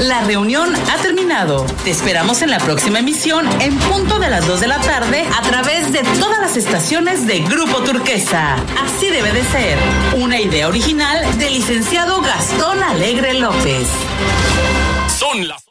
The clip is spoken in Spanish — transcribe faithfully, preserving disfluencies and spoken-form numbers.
La reunión ha terminado. Te esperamos en la próxima emisión en punto de las dos de la tarde a través de todas las estaciones de Grupo Turquesa. Así debe de ser. Una idea original del licenciado Gastón Alegre López. Son las